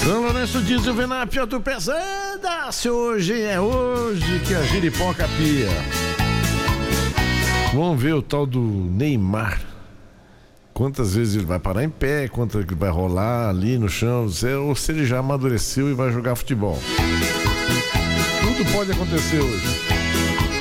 São Lourenço diz o Venap, eu tô pesada. Se hoje é hoje que a giripoca pia. Vamos ver o tal do Neymar. Quantas vezes ele vai parar em pé, quanto ele vai rolar ali no chão, ou se ele já amadureceu e vai jogar futebol. Tudo pode acontecer hoje.